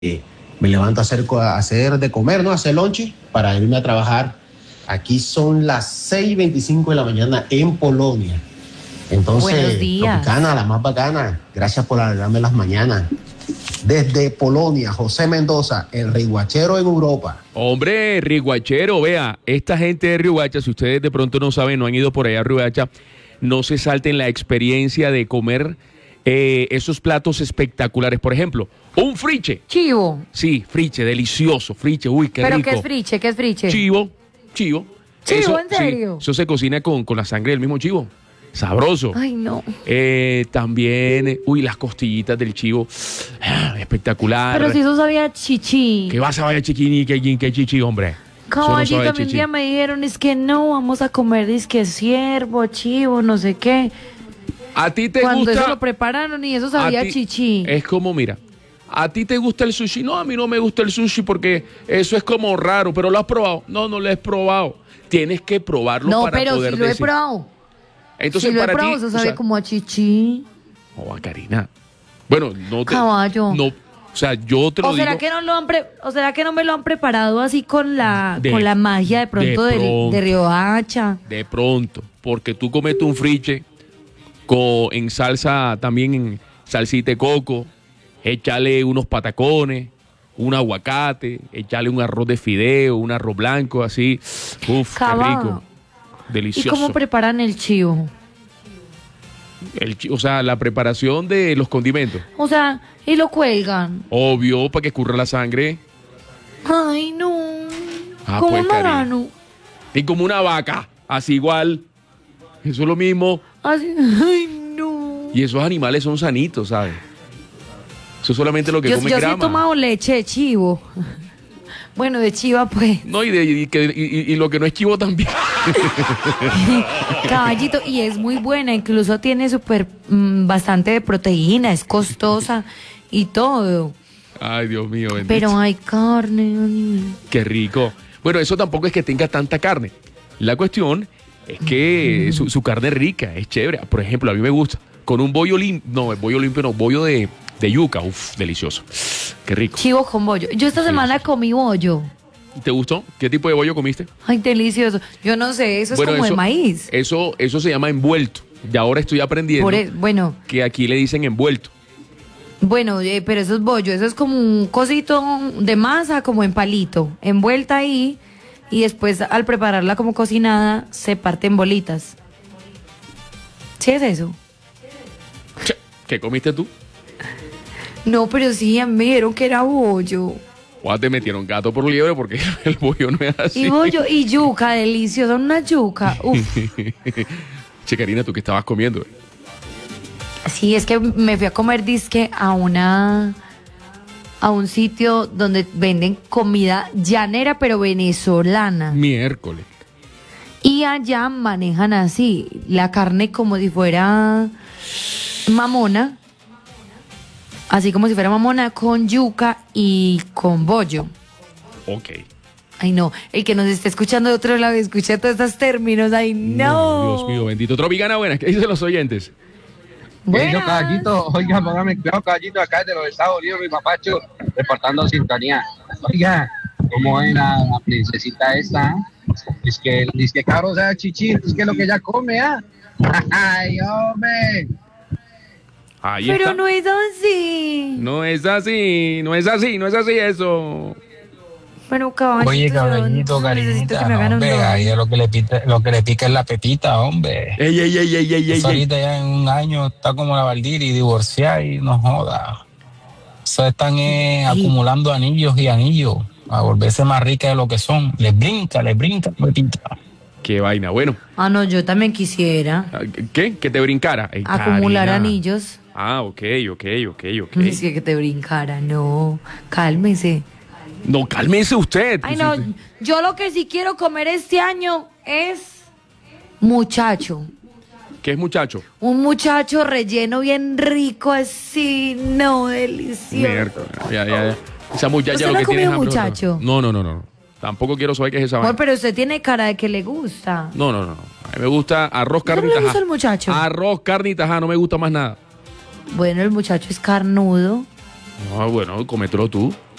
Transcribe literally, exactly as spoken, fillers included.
eh, me levanto a hacer, a hacer de comer, ¿no? A hacer lonche para irme a trabajar. Aquí son las seis y veinticinco de la mañana en Polonia. Entonces, Tropicana, la más bacana. Gracias por alegrarme las mañanas. Desde Polonia, José Mendoza, el riguachero en Europa. Hombre, riguachero, vea, esta gente de Riohacha, si ustedes de pronto no saben, no han ido por allá a Riohacha, no se salten la experiencia de comer eh, esos platos espectaculares. Por ejemplo, un friche. Chivo. Sí, friche, delicioso, friche, uy, qué ¿Pero rico. qué es friche? ¿Qué es friche? Chivo, chivo. ¿Chivo, eso, en serio? Sí, eso se cocina con, con la sangre del mismo chivo. Sabroso. Ay, no. Eh, también, uy, las costillitas del chivo. Ah, espectacular. Pero si eso sabía chichi. ¿Qué vas a ver chiquini, que que chichi, hombre? Caballito, a mí un día me dijeron, es que no, vamos a comer disque ciervo, chivo, no sé qué. ¿A ti te Cuando gusta? Cuando eso lo prepararon y eso sabía ti, chichi. Es como, mira, ¿a ti te gusta el sushi? No, a mí no me gusta el sushi porque eso es como raro, pero ¿lo has probado? No, no lo he probado. Tienes que probarlo no, para pero poder sí lo decir. he probado. Entonces, sí, para lo he probado, ti, eso sabe o sea, como a chichi. Oh, Karina. Bueno, no te... Caballo. No, o sea, yo te lo ¿O será digo... que no lo han pre... ¿O será que no me lo han preparado así con la, de, con la magia de pronto de, de, pronto, de Riohacha? De pronto, porque tú cometes un friche con, en salsa, también en salsita de coco, échale unos patacones, un aguacate, échale un arroz de fideo, un arroz blanco, así. Uf, qué rico. Delicioso. ¿Y cómo preparan el chivo? El, o sea, la preparación de los condimentos. O sea, y lo cuelgan. Obvio, para que escurra la sangre. Ay, no. Ah, como pues, un marrano. Y como una vaca, así igual. Eso es lo mismo. Así, ay, no. Y esos animales son sanitos, ¿sabes? Eso es solamente lo que yo, come yo grama. Yo sí he tomado leche de chivo. Bueno, de chiva, pues. No, y, de, y, y, y lo que no es chivo también. Caballito, y es muy buena, incluso tiene súper mmm, bastante de proteína, es costosa y todo. Ay, Dios mío, bendito. Pero hay carne. Qué rico. Bueno, eso tampoco es que tenga tanta carne. La cuestión es que mm. su, su carne es rica, es chévere. Por ejemplo, a mí me gusta con un bollo limpio, no, el bollo limpio no, bollo de, de yuca, uf, delicioso. Qué rico. Chivo con bollo. Yo esta semana sí. comí bollo. ¿Te gustó? ¿Qué tipo de bollo comiste? Ay, delicioso. Yo no sé, eso es bueno, como eso, de maíz. Eso, eso se llama envuelto. Y ahora estoy aprendiendo Por el, bueno, que aquí le dicen envuelto. Bueno, eh, pero eso es bollo, eso es como un cosito de masa, como en palito, envuelta ahí, y después al prepararla como cocinada, se parte en bolitas. ¿Sí es eso? ¿Qué comiste tú? No, pero sí, me dijeron que era bollo. O te metieron gato por liebre porque el bollo no es así. Y bollo y yuca, deliciosa, una yuca. Uf. Che, Karina, ¿tú qué estabas comiendo? Sí, es que me fui a comer disque a una a un sitio donde venden comida llanera pero venezolana. Miércoles. Y allá manejan así la carne como si fuera mamona. Así como si fuera mamona con yuca y con bollo. Ok. Ay, no. El que nos esté escuchando de otro lado escucha todos estos términos. Ay, no. no Dios mío, bendito. Tropicana, buenas. ¿Qué dicen los oyentes? Bueno, caballito, oiga, póngame cuidado, caballito, acá de los Estados Unidos, mi papacho, reportando sintonía. Oiga, ¿cómo era la princesita esta? Es que, es que caro, o sea, chichi, es que lo que ella come, ¿ah? ¡Ay, hombre! Ahí Pero está. no es así. No es así, no es así, no es así eso. Bueno, caballito. Oye, caballito, cariñita, no, hombre, ahí es lo que le pica, lo que le pica es la pepita, hombre. Ey, ey, ey, ey, ey, ey. Ahorita ya en un año está como la Valdiri, divorciada y no joda. Eso están eh, acumulando anillos y anillos a volverse más rica de lo que son. Les brinca, les brinca, pepita. Qué vaina, bueno. Ah, no, yo también quisiera. ¿Qué? ¿Que te brincara? Ey, acumular Karina. Anillos. Ah, ok, ok, ok, ok. Es que, que te brincara, no. Cálmese. No, cálmese usted. Ay, no, yo lo que sí quiero comer este año es muchacho. ¿Qué es muchacho? Un muchacho relleno bien rico, así, no, delicioso. Miércoles, ya, ya, ya. Esa muchacha ¿Usted lo no que ha tiene es comido hambre. muchacho? No, no, no, no. Tampoco quiero saber qué es esa vaina. Bueno, pero usted tiene cara de que le gusta. No, no, no. A mí me gusta arroz, carne y ¿No le tajá. gusta el muchacho? Arroz, carne y tajá, no me gusta más nada. Bueno, el muchacho es carnudo. No, bueno, cómetelo tú.